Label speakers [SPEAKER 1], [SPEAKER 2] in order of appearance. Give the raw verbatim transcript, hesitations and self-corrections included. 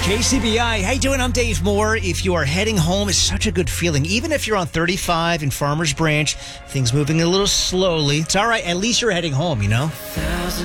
[SPEAKER 1] K C B I, how you doing? I'm Dave Moore. If you are heading home, it's such a good feeling. Even if you're on thirty-five in Farmers Branch, things moving a little slowly. It's all right. At least you're heading home, you know?